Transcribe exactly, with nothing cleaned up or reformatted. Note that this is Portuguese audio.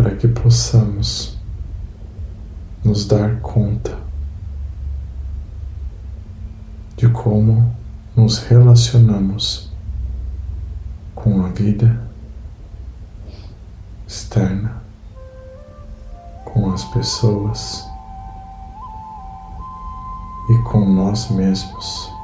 para que possamos nos dar conta de como nos relacionamos com a vida externa, com as pessoas e com nós mesmos.